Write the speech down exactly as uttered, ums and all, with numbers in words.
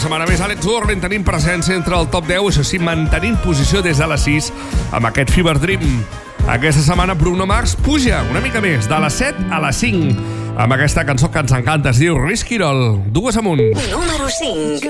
setmana més Alex Urban tenim presència entre el top deu, això sí, mantenint posició des de les sis amb aquest Fever Dream. Aquesta setmana Bruno Mars puja una mica més, de les set a les cinc, amb aquesta cançó que ens encanta, es diu Risky Roll. Dues amunt. Número cinc.